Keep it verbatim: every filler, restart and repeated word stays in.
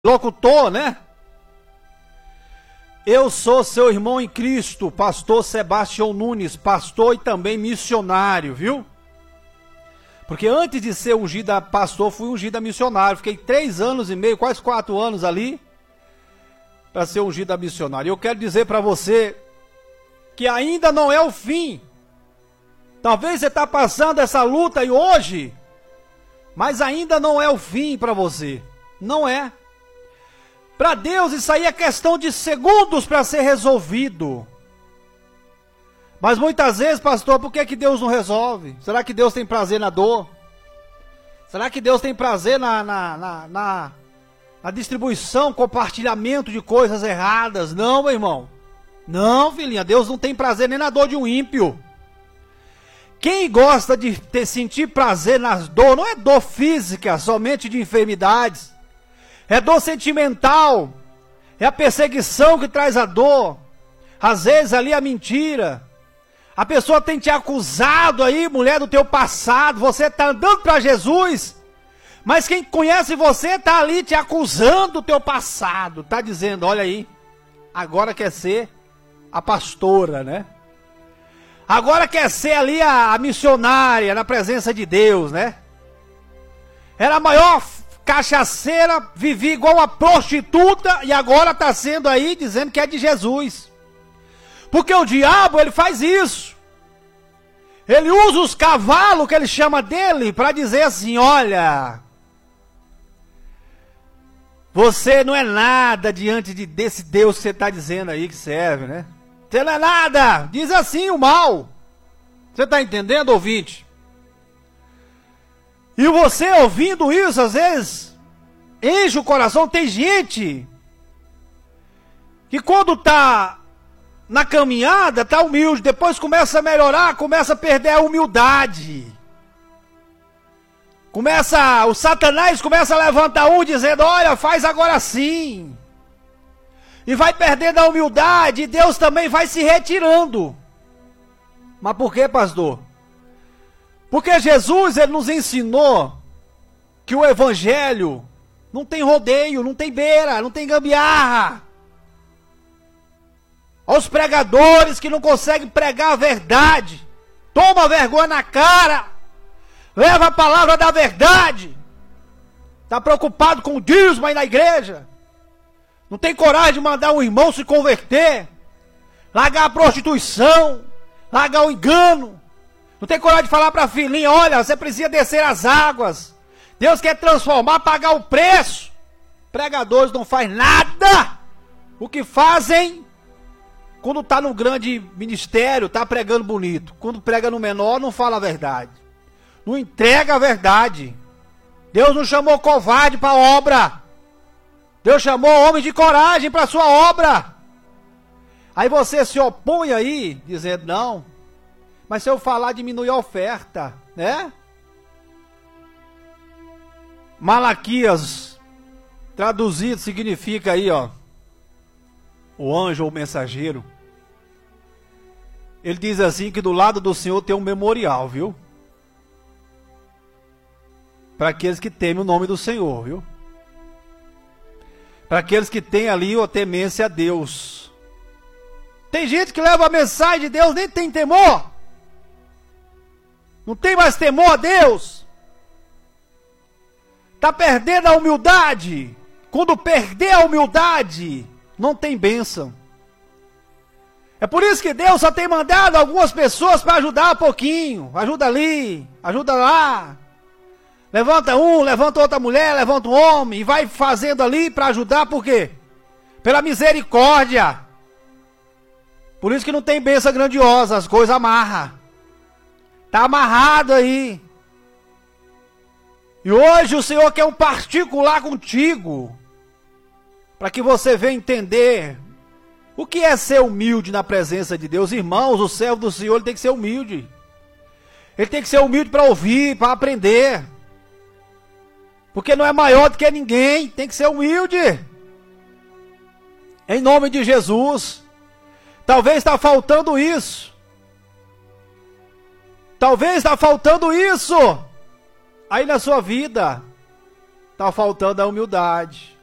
locutor, né? Eu sou seu irmão em Cristo, pastor Sebastião Nunes, pastor e também missionário, viu? Porque antes de ser ungido a pastor, fui ungido a missionário. Fiquei três anos e meio, quase quatro anos ali, para ser ungido a missionário. E eu quero dizer para você que ainda não é o fim. Talvez você está passando essa luta e hoje, mas ainda não é o fim para você. Não é. Para Deus isso aí é questão de segundos para ser resolvido. Mas muitas vezes, pastor, por que que Deus não resolve? Será que Deus tem prazer na dor? Será que Deus tem prazer na, na, na, na, na distribuição, compartilhamento de coisas erradas? Não, meu irmão. Não, filhinha, Deus não tem prazer nem na dor de um ímpio. Quem gosta de ter, sentir prazer nas dores, não é dor física, somente de enfermidades. É dor sentimental, é a perseguição que traz a dor. Às vezes ali a mentira. A pessoa tem te acusado aí, mulher, do teu passado. Você está andando para Jesus, mas quem conhece você está ali te acusando do teu passado. Está dizendo, olha aí, agora quer ser a pastora, né? Agora quer ser ali a, a missionária na presença de Deus, né? Era a maior cachaceira, vivia igual uma prostituta e agora está sendo aí dizendo que é de Jesus. Porque o diabo, ele faz isso. Ele usa os cavalos que ele chama dele para dizer assim, olha, você não é nada diante de, desse Deus que você está dizendo aí que serve, né? Você não é nada, diz assim o mal. Você está entendendo, ouvinte? E você ouvindo isso, às vezes, enche o coração. Tem gente que quando está na caminhada, está humilde, depois começa a melhorar, começa a perder a humildade. Começa, o Satanás começa a levantar um dizendo, olha, faz agora sim. E vai perdendo a humildade, e Deus também vai se retirando. Mas por quê, pastor? Porque Jesus, ele nos ensinou que o evangelho não tem rodeio, não tem beira, não tem gambiarra. Aos pregadores que não conseguem pregar a verdade, toma vergonha na cara, leva a palavra da verdade, está preocupado com o dízimo aí na igreja, não tem coragem de mandar um irmão se converter, largar a prostituição, largar o engano, não tem coragem de falar para a filhinha, olha, você precisa descer as águas, Deus quer transformar, pagar o preço. Pregadores não fazem nada. O que fazem, quando está no grande ministério, está pregando bonito. Quando prega no menor, não fala a verdade. Não entrega a verdade. Deus não chamou covarde para a obra. Deus chamou homem de coragem para a sua obra. Aí você se opõe aí, dizendo, não, mas se eu falar, diminui a oferta, né? Malaquias, traduzido, significa aí, ó, o anjo ou o mensageiro. Ele diz assim que do lado do Senhor tem um memorial, viu? Para aqueles que temem o nome do Senhor, viu? Para aqueles que têm ali a temência a Deus. Tem gente que leva a mensagem de Deus, nem tem temor. Não tem mais temor a Deus. Está perdendo a humildade. Quando perder a humildade, não tem bênção. É por isso que Deus só tem mandado algumas pessoas para ajudar um pouquinho. Ajuda ali, ajuda lá. Levanta um, levanta outra mulher, levanta um homem. E vai fazendo ali para ajudar, por quê? Pela misericórdia. Por isso que não tem bênção grandiosa, as coisas amarram. Está amarrado aí. E hoje o Senhor quer um particular contigo. Para que você venha entender o que é ser humilde na presença de Deus. Irmãos, o servo do Senhor ele tem que ser humilde. Ele tem que ser humilde para ouvir, para aprender. Porque não é maior do que ninguém. Tem que ser humilde. Em nome de Jesus. Talvez está faltando isso. Talvez está faltando isso. Aí na sua vida, está faltando a humildade.